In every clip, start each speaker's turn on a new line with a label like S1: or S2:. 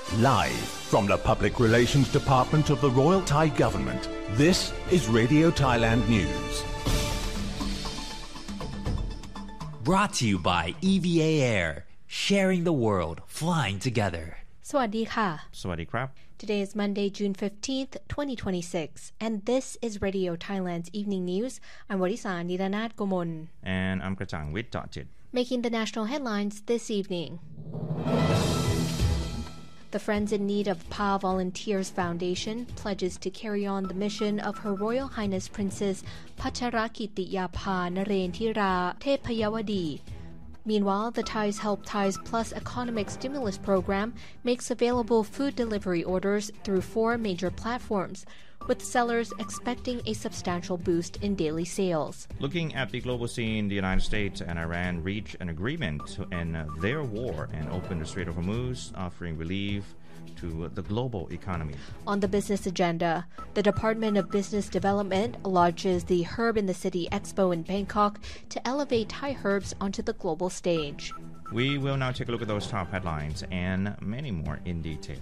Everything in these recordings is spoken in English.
S1: Live from the Public Relations Department of the Royal Thai Government, this is Radio Thailand News.
S2: Brought to you by EVA Air, sharing the world, flying together.
S3: สวัสดีค่ะ
S4: สวัสดีครับ
S3: Today is Monday, June 15th, 2026, and this is Radio Thailand's Evening News. I'm Warisa Niranat Gomon.
S4: And I'm Kratang Wit.jit.
S3: Making the national headlines this evening. The Friends in Need of Pa Volunteers Foundation pledges to carry on the mission of Her Royal Highness Princess Pacharakitiyapha Narendthira Thepayawadi. Meanwhile, the Thais Help Thais Plus economic stimulus program makes available food delivery orders through 4 major platforms, with sellers expecting a substantial boost in daily sales.
S4: Looking at the global scene, the United States and Iran reached an agreement to end their war and open the Strait of Hormuz, offering relief to the global economy.
S3: On the business agenda, the Department of Business Development launches the Herb in the City Expo in Bangkok to elevate Thai herbs onto the global stage.
S4: We will now take a look at those top headlines and many more in detail.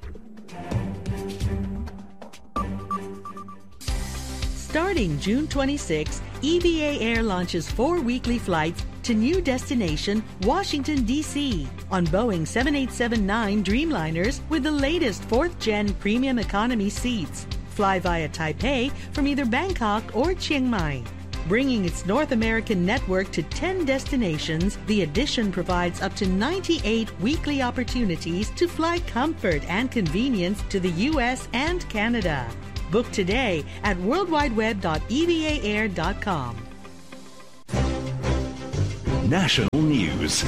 S5: Starting June 26, EVA Air launches 4 weekly flights to new destination, Washington, D.C. on Boeing 7879 Dreamliners with the latest 4th-gen premium economy seats. Fly via Taipei from either Bangkok or Chiang Mai. Bringing its North American network to 10 destinations, the addition provides up to 98 weekly opportunities to fly comfort and convenience to the U.S. and Canada. Book today at worldwideweb.evaair.com.
S1: National News.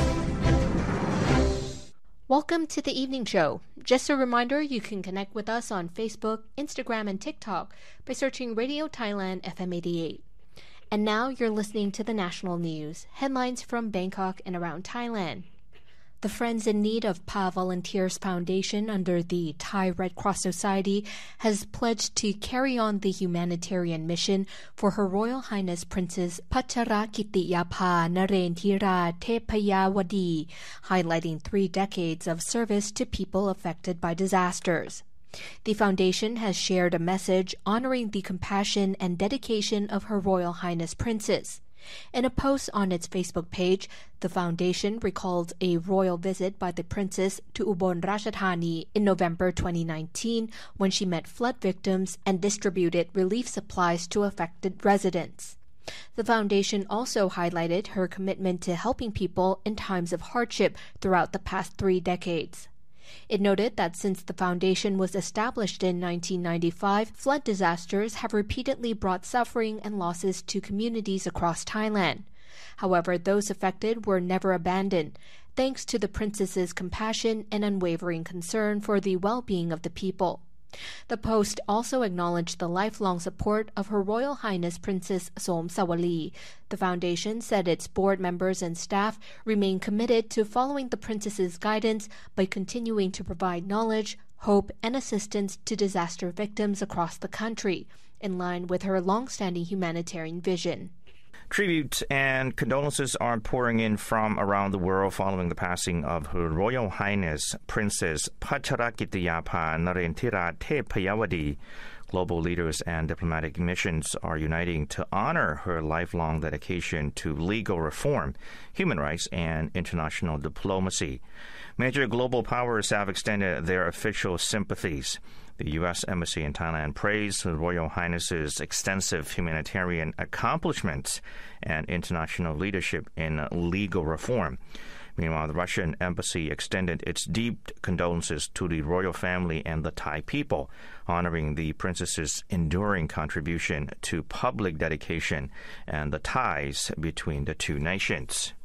S3: Welcome to the evening show. Just a reminder, you can connect with us on Facebook, Instagram, and TikTok by searching Radio Thailand FM 88. And now you're listening to the national news, headlines from Bangkok and around Thailand. The Friends in Need of Pa Volunteers Foundation under the Thai Red Cross Society has pledged to carry on the humanitarian mission for Her Royal Highness Princess Pacharakitiyapha Narendthira Thepayawadi, highlighting 3 decades of service to people affected by disasters. The foundation has shared a message honoring the compassion and dedication of Her Royal Highness Princess. In a post on its Facebook page, the foundation recalled a royal visit by the princess to Ubon Ratchathani in November 2019 when she met flood victims and distributed relief supplies to affected residents. The foundation also highlighted her commitment to helping people in times of hardship throughout the past 3 decades. It noted that since the foundation was established in 1995, flood disasters have repeatedly brought suffering and losses to communities across Thailand. However, those affected were never abandoned, thanks to the princess's compassion and unwavering concern for the well-being of the people. The post also acknowledged the lifelong support of Her Royal Highness Princess Somsawali. The foundation said its board members and staff remain committed to following the princess's guidance by continuing to provide knowledge, hope, and assistance to disaster victims across the country, in line with her long-standing humanitarian vision.
S4: Tribute and condolences are pouring in from around the world following the passing of Her Royal Highness Princess Pacharakitiyapha Narendthira Thepayawadi. Global leaders and diplomatic missions are uniting to honor her lifelong dedication to legal reform, human rights, and international diplomacy. Major global powers have extended their official sympathies. The U.S. Embassy in Thailand praised Her Royal Highness's extensive humanitarian accomplishments and international leadership in legal reform. Meanwhile, the Russian Embassy extended its deep condolences to the royal family and the Thai people, honoring the princess's enduring contribution to public dedication and the ties between the 2 nations.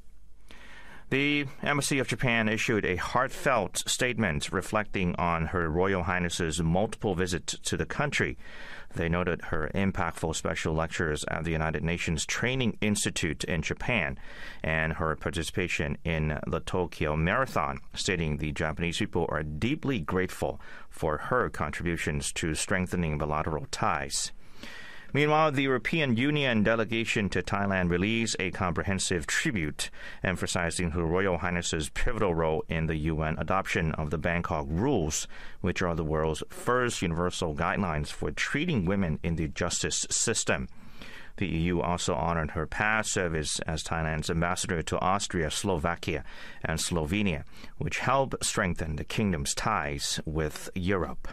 S4: The Embassy of Japan issued a heartfelt statement reflecting on Her Royal Highness's multiple visits to the country. They noted her impactful special lectures at the United Nations Training Institute in Japan and her participation in the Tokyo Marathon, stating the Japanese people are deeply grateful for her contributions to strengthening bilateral ties. Meanwhile, the European Union delegation to Thailand released a comprehensive tribute emphasizing Her Royal Highness's pivotal role in the UN adoption of the Bangkok Rules, which are the world's first universal guidelines for treating women in the justice system. The EU also honored her past service as Thailand's ambassador to Austria, Slovakia, and Slovenia, which helped strengthen the kingdom's ties with Europe.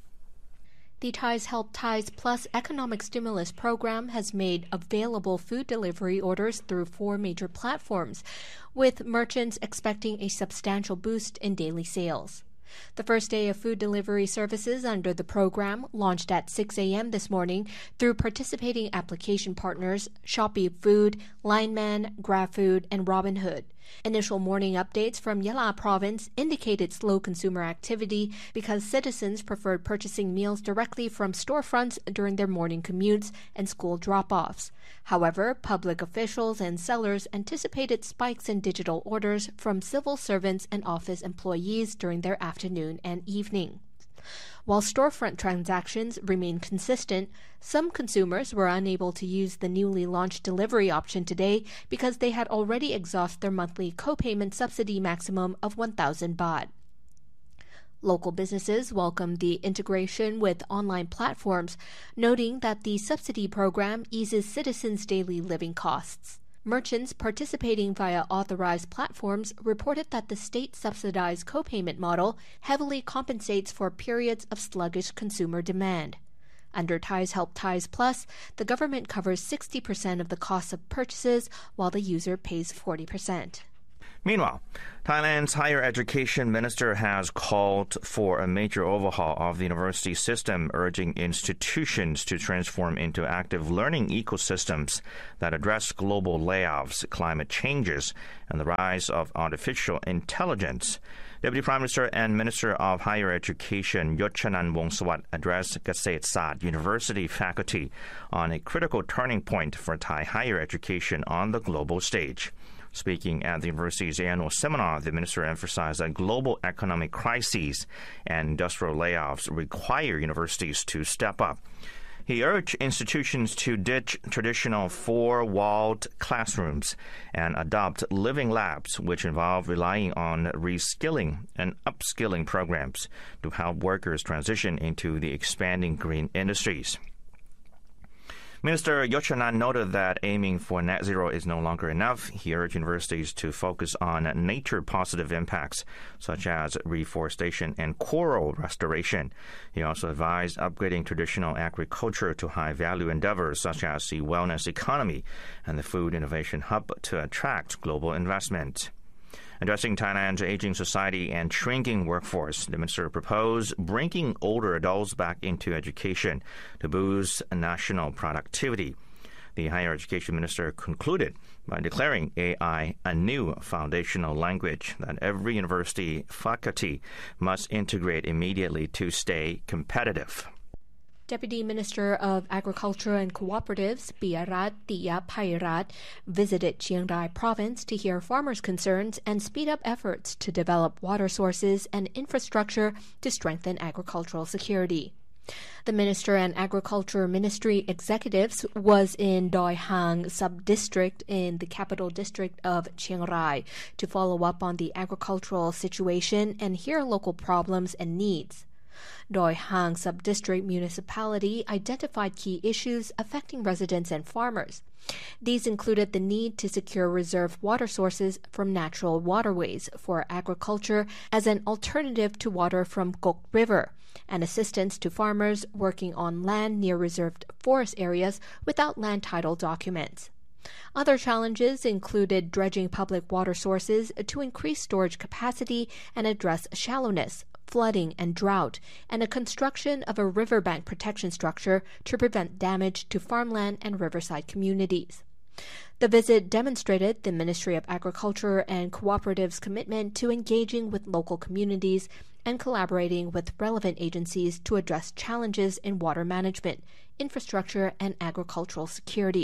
S3: The Thais Help Thais Plus economic stimulus program has made available food delivery orders through 4 major platforms, with merchants expecting a substantial boost in daily sales. The first day of food delivery services under the program launched at 6 a.m. this morning through participating application partners Shopee Food, Lineman, GrabFood, and Robinhood. Initial morning updates from Yala province indicated slow consumer activity because citizens preferred purchasing meals directly from storefronts during their morning commutes and school drop-offs. However, public officials and sellers anticipated spikes in digital orders from civil servants and office employees during their afternoon and evening. While storefront transactions remain consistent, some consumers were unable to use the newly launched delivery option today because they had already exhausted their monthly co-payment subsidy maximum of 1,000 baht. Local businesses welcomed the integration with online platforms, noting that the subsidy program eases citizens' daily living costs. Merchants participating via authorized platforms reported that the state-subsidized co-payment model heavily compensates for periods of sluggish consumer demand. Under Thais Help Thais Plus, the government covers 60% of the cost of purchases, while the user pays 40%.
S4: Meanwhile, Thailand's higher education minister has called for a major overhaul of the university system, urging institutions to transform into active learning ecosystems that address global layoffs, climate changes, and the rise of artificial intelligence. Deputy Prime Minister and Minister of Higher Education Yochanan Wongsawat addressed Kaset Saad University faculty on a critical turning point for Thai higher education on the global stage. Speaking at the university's annual seminar, the minister emphasized that global economic crises and industrial layoffs require universities to step up. He urged institutions to ditch traditional 4-walled classrooms and adopt living labs, which involve relying on reskilling and upskilling programs to help workers transition into the expanding green industries. Minister Yochanan noted that aiming for net zero is no longer enough. He urged universities to focus on nature-positive impacts, such as reforestation and coral restoration. He also advised upgrading traditional agriculture to high-value endeavors, such as the wellness economy and the food innovation hub, to attract global investment. Addressing Thailand's aging society and shrinking workforce, the minister proposed bringing older adults back into education to boost national productivity. The higher education minister concluded by declaring AI a new foundational language that every university faculty must integrate immediately to stay competitive.
S3: Deputy Minister of Agriculture and Cooperatives, Piyarat Tiyapairat, visited Chiang Rai Province to hear farmers' concerns and speed up efforts to develop water sources and infrastructure to strengthen agricultural security. The Minister and Agriculture Ministry executives was in Doi Hang Sub-District in the capital district of Chiang Rai to follow up on the agricultural situation and hear local problems and needs. Doi Hang Sub-District Municipality identified key issues affecting residents and farmers. These included the need to secure reserve water sources from natural waterways for agriculture as an alternative to water from Kok River, and assistance to farmers working on land near reserved forest areas without land title documents. Other challenges included dredging public water sources to increase storage capacity and address shallowness, flooding and drought, and a construction of a riverbank protection structure to prevent damage to farmland and riverside communities. The visit demonstrated the Ministry of Agriculture and Cooperatives' commitment to engaging with local communities and collaborating with relevant agencies to address challenges in water management, infrastructure, and agricultural security.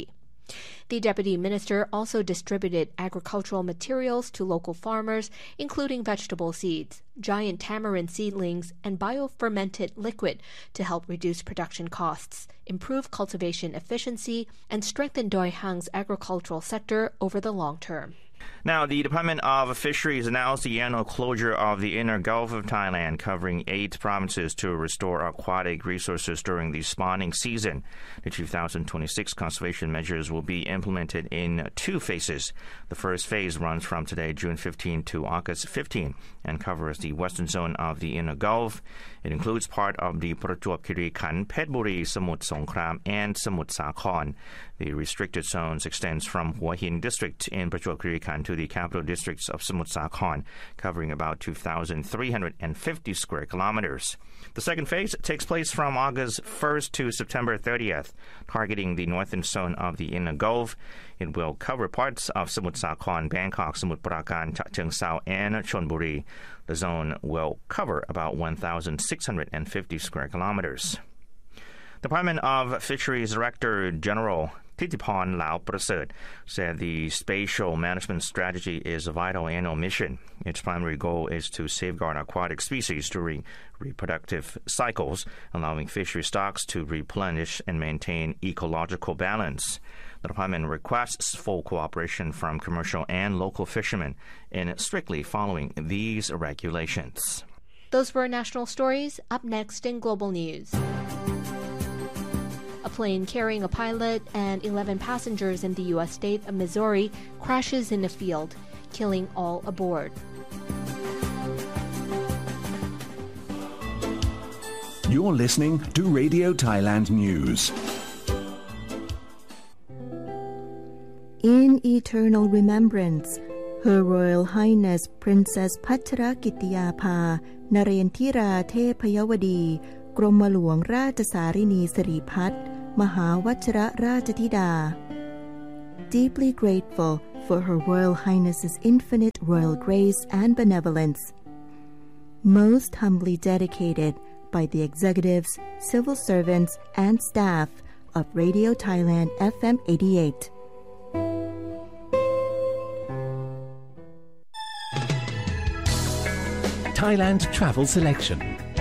S3: The deputy minister also distributed agricultural materials to local farmers, including vegetable seeds, giant tamarind seedlings, and biofermented liquid to help reduce production costs, improve cultivation efficiency, and strengthen Doi Hang's agricultural sector over the long term.
S4: Now, the Department of Fisheries announced the annual closure of the inner Gulf of Thailand, covering 8 provinces to restore aquatic resources during the spawning season. The 2026 conservation measures will be implemented in 2 phases. The first phase runs from today, June 15, to August 15, and covers the western zone of the inner Gulf. It includes part of the Prachuap Khiri Khan, Phetchaburi, Samut Songkhram, and Samut Sakhon. The restricted zones extends from Hua Hin district in Prachuap Khiri Khan to the capital districts of Samut Sakhon, covering about 2,350 square kilometers. The second phase takes place from August 1st to September 30th, targeting the northern zone of the inner Gulf. It will cover parts of Samut Sakhon, Bangkok, Samut Prakan, Chak Cheong Sao, and Chonburi. The zone will cover about 1,650 square kilometers. Department of Fisheries Director General Thitiphorn Lau Prasert said the spatial management strategy is a vital annual mission. Its primary goal is to safeguard aquatic species during reproductive cycles, allowing fishery stocks to replenish and maintain ecological balance. The department requests full cooperation from commercial and local fishermen in strictly following these regulations.
S3: Those were national stories. Up next in global news. A plane carrying a pilot and 11 passengers in the U.S. state of Missouri crashes in a field, killing all aboard.
S1: You're listening to Radio Thailand News.
S6: In eternal remembrance, Her Royal Highness Princess Pacharakittiyapha Narendthira Thepayawadi กรมหลวงราชสารินีสิริพัฒน์มหาวชิรราชธิดา Deeply grateful for Her Royal Highness's infinite royal grace and benevolence. Most humbly dedicated by the executives, civil servants, and staff of Radio Thailand FM 88.
S1: Thailand Travel Selection.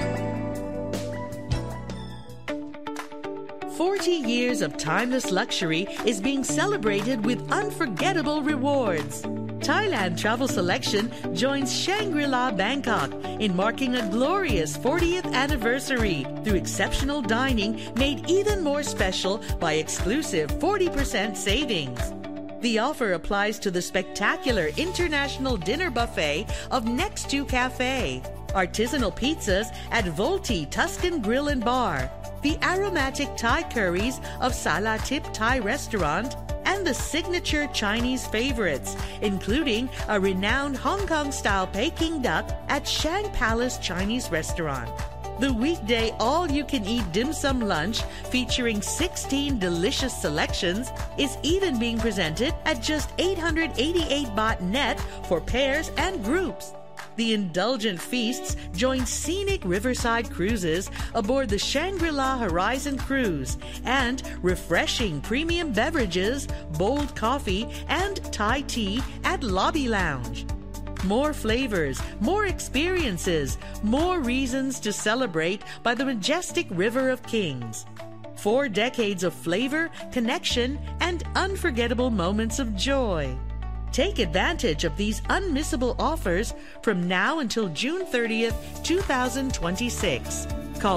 S5: 40 years of timeless luxury is being celebrated with unforgettable rewards. Thailand Travel Selection joins Shangri-La Bangkok in marking a glorious 40th anniversary through exceptional dining made even more special by exclusive 40% savings. The offer applies to the spectacular international dinner buffet of Next to Cafe, artisanal pizzas at Volti Tuscan Grill and Bar, the aromatic Thai curries of Salatip Thai Restaurant, and the signature Chinese favorites, including a renowned Hong Kong-style Peking duck at Shang Palace Chinese Restaurant. The weekday all-you-can-eat dim sum lunch featuring 16 delicious selections is even being presented at just 888 baht net for pairs and groups. The indulgent feasts join scenic riverside cruises aboard the Shangri-La Horizon Cruise and refreshing premium beverages, bold coffee, and Thai tea at Lobby Lounge. More flavors, more experiences, more reasons to celebrate by the majestic River of Kings. 4 decades of flavor, connection, and unforgettable moments of joy. Take advantage of these unmissable offers from now until June 30th, 2026. Call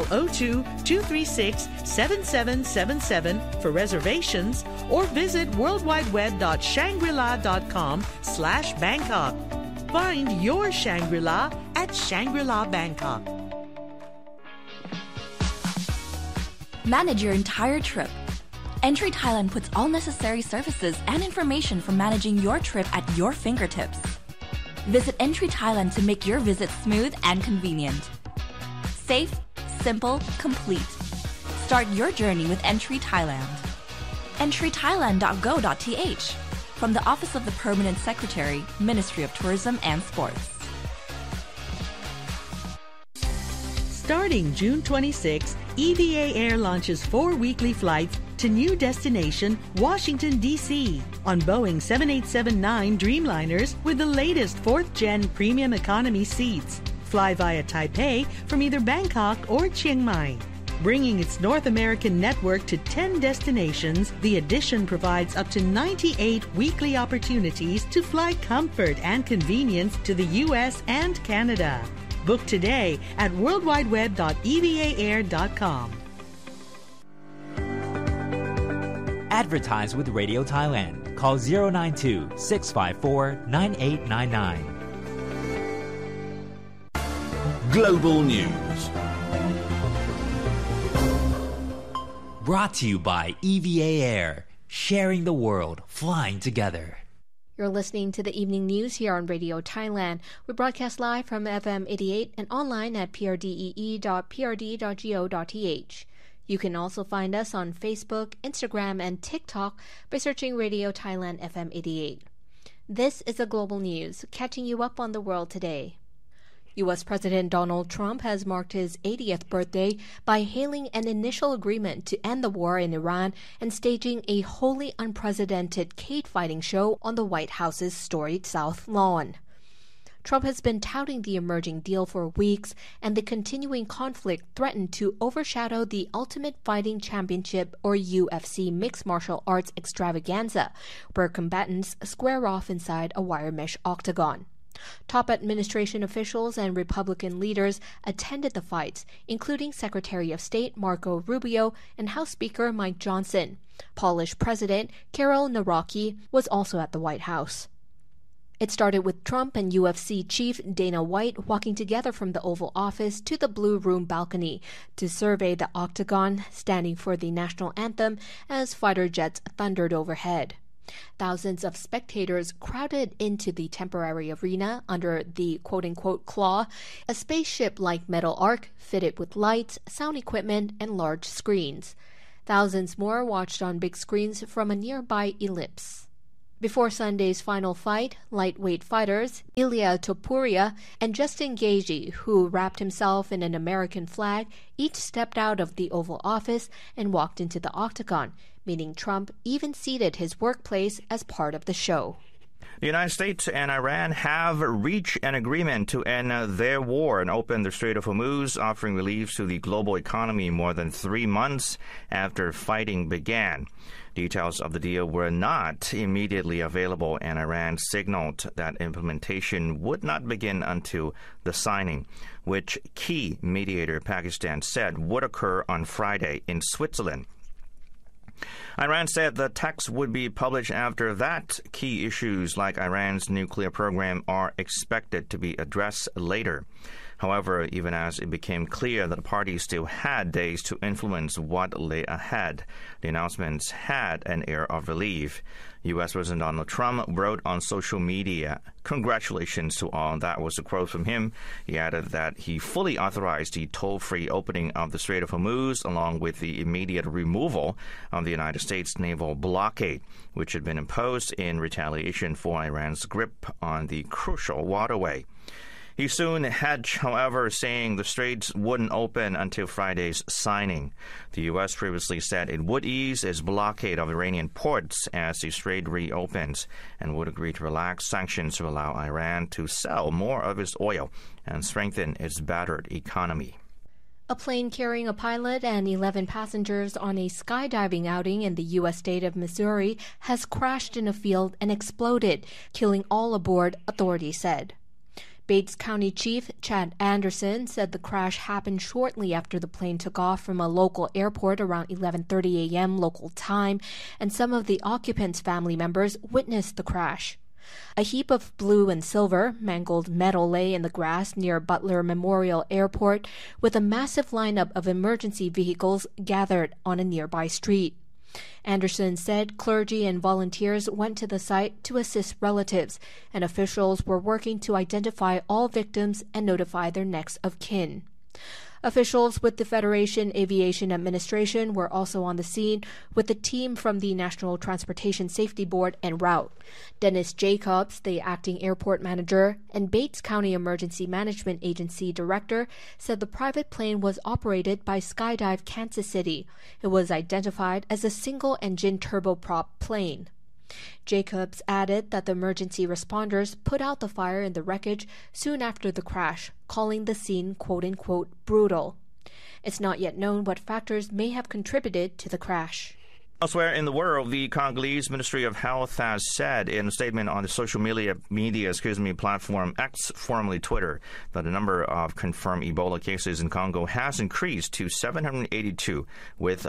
S5: 02-236-7777 for reservations or visit worldwideweb.shangrila.com/Bangkok. Find your Shangri-La at Shangri-La Bangkok.
S7: Manage your entire trip. Entry Thailand puts all necessary services and information for managing your trip at your fingertips. Visit Entry Thailand to make your visit smooth and convenient. Safe, simple, complete. Start your journey with Entry Thailand. entrythailand.go.th from the Office of the Permanent Secretary, Ministry of Tourism and Sports.
S5: Starting June 26, EVA Air launches 4 weekly flights to new destination, Washington, D.C. on Boeing 7879 Dreamliners with the latest 4th-gen premium economy seats. Fly via Taipei from either Bangkok or Chiang Mai. Bringing its North American network to 10 destinations, the Edition provides up to 98 weekly opportunities to fly comfort and convenience to the U.S. and Canada. Book today at worldwideweb.evaair.com.
S2: Advertise with Radio Thailand. Call 092-654-9899.
S1: Global News.
S2: Brought to you by EVA Air, sharing the world, flying together.
S3: You're listening to the evening news here on Radio Thailand. We broadcast live from FM 88 and online at prdee.prd.go.th. You can also find us on Facebook, Instagram, and TikTok by searching Radio Thailand FM 88. This is the Global News, catching you up on the world today. U.S. President Donald Trump has marked his 80th birthday by hailing an initial agreement to end the war in Iran and staging a wholly unprecedented cage-fighting show on the White House's storied South Lawn. Trump has been touting the emerging deal for weeks, and the continuing conflict threatened to overshadow the Ultimate Fighting Championship, or UFC, mixed martial arts extravaganza, where combatants square off inside a wire mesh octagon. Top administration officials and Republican leaders attended the fights, including Secretary of State Marco Rubio and House Speaker Mike Johnson. Polish President Karol Nawrocki was also at the White House. It started with Trump and UFC chief Dana White walking together from the Oval Office to the Blue Room balcony to survey the octagon, standing for the national anthem as fighter jets thundered overhead. Thousands of spectators crowded into the temporary arena under the quote-unquote claw, a spaceship-like metal arc fitted with lights, sound equipment, and large screens. Thousands more watched on big screens from a nearby ellipse. Before Sunday's final fight, lightweight fighters Ilia Topuria and Justin Gaethje, who wrapped himself in an American flag, each stepped out of the Oval Office and walked into the octagon, meaning Trump even seated his workplace as part of the show.
S4: The United States and Iran have reached an agreement to end their war and open the Strait of Hormuz, offering relief to the global economy more than 3 months after fighting began. Details of the deal were not immediately available, and Iran signaled that implementation would not begin until the signing, which key mediator Pakistan said would occur on Friday in Switzerland. Iran said the text would be published after that. Key issues like Iran's nuclear program are expected to be addressed later. However, even as it became clear that the parties still had days to influence what lay ahead, the announcements had an air of relief. U.S. President Donald Trump wrote on social media, "Congratulations to all." That was a quote from him. He added that he fully authorized the toll-free opening of the Strait of Hormuz, along with the immediate removal of the United States naval blockade, which had been imposed in retaliation for Iran's grip on the crucial waterway. He soon hedged, however, saying the straits wouldn't open until Friday's signing. The U.S. previously said it would ease its blockade of Iranian ports as the strait reopens and would agree to relax sanctions to allow Iran to sell more of its oil and strengthen its battered economy.
S3: A plane carrying a pilot and 11 passengers on a skydiving outing in the U.S. state of Missouri has crashed in a field and exploded, killing all aboard, authorities said. Bates County Chief Chad Anderson said the crash happened shortly after the plane took off from a local airport around 11:30 a.m. local time, and some of the occupants' family members witnessed the crash. A heap of blue and silver, mangled metal lay in the grass near Butler Memorial Airport, with a massive lineup of emergency vehicles gathered on a nearby street. Anderson said clergy and volunteers went to the site to assist relatives, and officials were working to identify all victims and notify their next of kin. Officials with the Federation Aviation Administration were also on the scene with a team from the National Transportation Safety Board en route. Dennis Jacobs, the acting airport manager and Bates County Emergency Management Agency director, said the private plane was operated by Skydive Kansas City. It was identified as a single-engine turboprop plane. Jacobs added that the emergency responders put out the fire in the wreckage soon after the crash, calling the scene quote-unquote brutal. It's not yet known what factors may have contributed to the crash.
S4: Elsewhere in the world, the Congolese Ministry of Health has said in a statement on the social media platform X, formerly Twitter, that the number of confirmed Ebola cases in Congo has increased to 782 with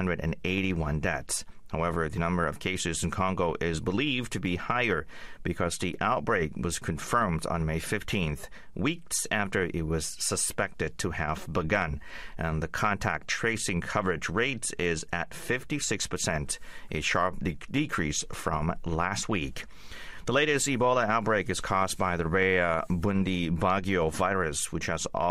S4: 181 deaths. However, the number of cases in Congo is believed to be higher because the outbreak was confirmed on May 15th, weeks after it was suspected to have begun, and the contact tracing coverage rate is at 56%, a sharp decrease from last week. The latest Ebola outbreak is caused by the rare Bundibagyo virus, which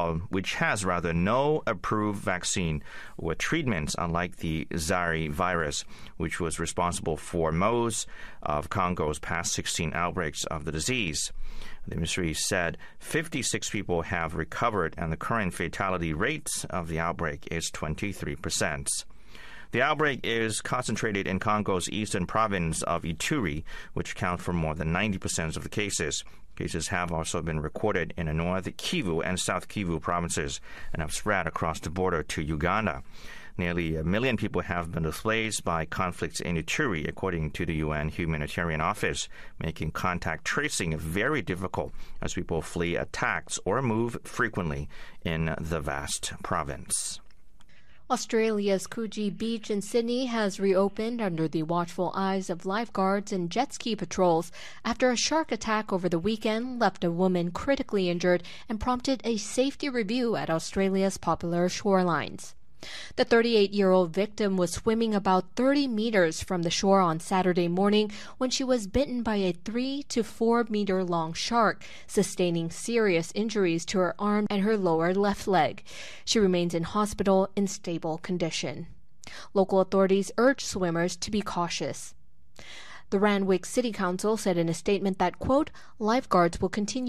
S4: has no approved vaccine or treatments, unlike the Zaire virus, which was responsible for most of Congo's past 16 outbreaks of the disease. The ministry said 56 people have recovered, and the current fatality rate of the outbreak is 23%. The outbreak is concentrated in Congo's eastern province of Ituri, which accounts for more than 90% of the cases. Cases have also been recorded in the North Kivu and South Kivu provinces and have spread across the border to Uganda. Nearly 1 million people have been displaced by conflicts in Ituri, according to the UN Humanitarian Office, making contact tracing very difficult as people flee attacks or move frequently in the vast province.
S3: Australia's Coogee Beach in Sydney has reopened under the watchful eyes of lifeguards and jet ski patrols after a shark attack over the weekend left a woman critically injured and prompted a safety review at Australia's popular shorelines. The 38-year-old victim was swimming about 30 meters from the shore on Saturday morning when she was bitten by a 3 to 4 meter long shark, sustaining serious injuries to her arm and her lower left leg. She remains in hospital in stable condition. Local authorities urge swimmers to be cautious. The Randwick City Council said in a statement that, quote, lifeguards will continue